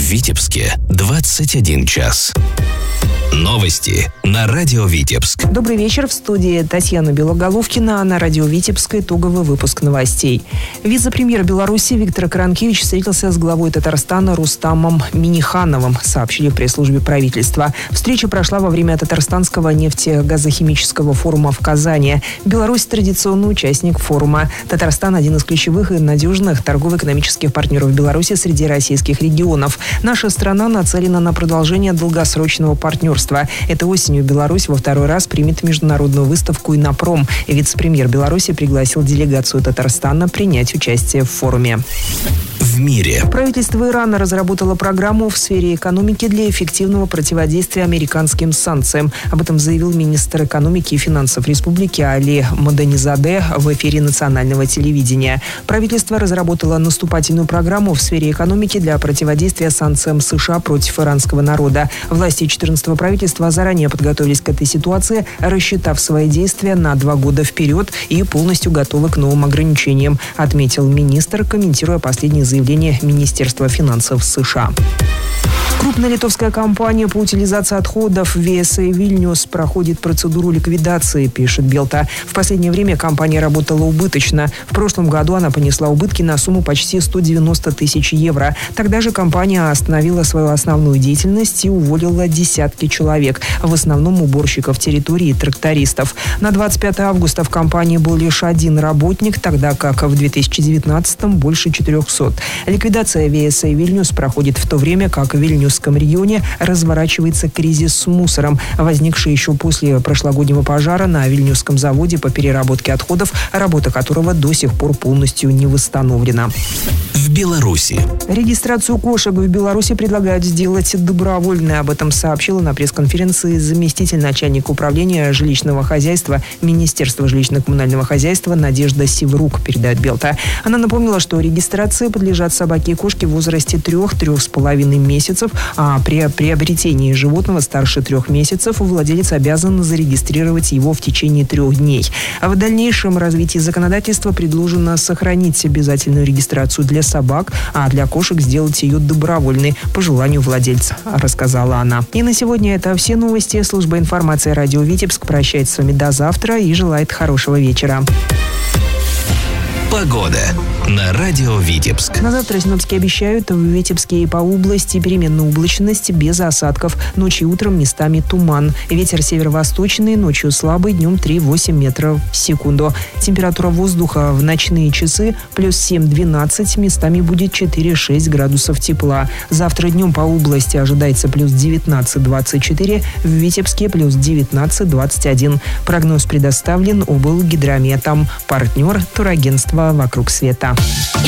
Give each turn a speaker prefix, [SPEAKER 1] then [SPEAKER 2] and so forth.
[SPEAKER 1] Витебске 21 час. Новости на радио Витебск.
[SPEAKER 2] Добрый вечер, в студии Татьяна Белоголовкина. На радио Витебск итоговый выпуск новостей. Вице-премьер Беларуси Виктор Каранкевич встретился с главой Татарстана Рустамом Миннихановым, сообщили в пресс-службе правительства. Встреча прошла во время Татарстанского нефтегазохимического форума в Казани. Беларусь традиционный участник форума. Татарстан – один из ключевых и надежных торгово-экономических партнеров Беларуси среди российских регионов. Наша страна нацелена на продолжение долгосрочного партнерства. Этой осенью Беларусь во второй раз примет международную выставку «Иннопром». Вице-премьер Беларуси пригласил делегацию Татарстана принять участие в форуме.
[SPEAKER 1] В мире.
[SPEAKER 2] Правительство Ирана разработало программу в сфере экономики для эффективного противодействия американским санкциям. Об этом заявил министр экономики и финансов республики Али Маданизаде в эфире национального телевидения. Правительство разработало наступательную программу в сфере экономики для противодействия санкциям США против иранского народа. Власти 14-го правительства заранее подготовились к этой ситуации, рассчитав свои действия на 2 года вперед и полностью готовы к новым ограничениям, отметил министр, комментируя последние заявления Министерства финансов США. Крупная литовская компания по утилизации отходов VSA Vilnius проходит процедуру ликвидации, пишет Белта. В последнее время компания работала убыточно. В прошлом году она понесла убытки на сумму почти 190 тысяч евро. Тогда же компания остановила свою основную деятельность и уволила десятки человек, в основном уборщиков территории и трактористов. На 25 августа в компании был лишь 1 работник, тогда как в 2019-м больше 400. Ликвидация VSA Vilnius проходит в то время, как в Вильнюсском регионе разворачивается кризис с мусором, возникший еще после прошлогоднего пожара на Вильнюсском заводе по переработке отходов, работа которого до сих пор полностью не восстановлена.
[SPEAKER 1] В Беларуси.
[SPEAKER 2] Регистрацию кошек в Беларуси предлагают сделать добровольной. Об этом сообщила на пресс-конференции заместитель начальника управления жилищного хозяйства Министерства жилищно-коммунального хозяйства Надежда Сиврук, передает Белта. Она напомнила, что регистрации подлежат собаки и кошки в возрасте 3-3,5 месяцев, а при приобретении животного старше 3 месяцев владелец обязан зарегистрировать его в течение 3 дней. А в дальнейшем развитии законодательства предложено сохранить обязательную регистрацию для собак, а для кошек сделать ее добровольной по желанию владельца, рассказала она. И на сегодня это все новости. Служба информации радио Витебск прощается с вами до завтра и желает хорошего вечера.
[SPEAKER 1] Погода на радио Витебск.
[SPEAKER 2] На завтра синоптики обещают в Витебске и по области переменную облачность без осадков. Ночью и утром местами туман. Ветер северо-восточный, ночью слабый, днем 3-8 метров в секунду. Температура воздуха в ночные часы плюс 7-12, местами будет 4-6 градусов тепла. Завтра днем по области ожидается плюс 19-24, в Витебске плюс 19-21. Прогноз предоставлен облгидрометом. Партнер турагентства «Вокруг света».